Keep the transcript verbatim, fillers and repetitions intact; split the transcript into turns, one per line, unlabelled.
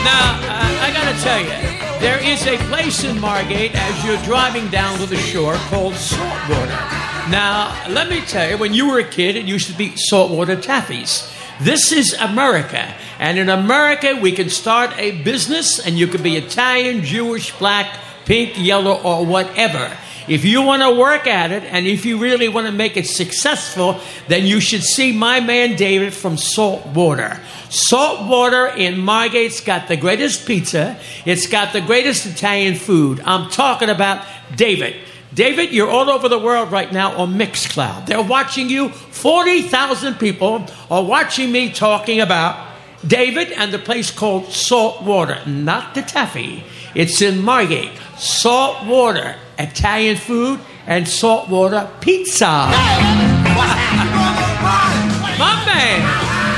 Now, uh, I gotta tell you, there is a place in Margate as you're driving down to the shore called Saltwater. Now, let me tell you, when you were a kid, it used to be saltwater taffies. This is America. And in America, we can start a business, and you can be Italian, Jewish, black, pink, yellow, or whatever. If you want to work at it, and if you really want to make it successful, then you should see my man David from Saltwater. Saltwater in Margate's got the greatest pizza. It's got the greatest Italian food. I'm talking about David. David, you're all over the world right now on Mixcloud. They're watching you. forty thousand people are watching me talking about David and the place called Saltwater. Not the taffy. It's in Margate. Saltwater, Italian food, and saltwater pizza. My man.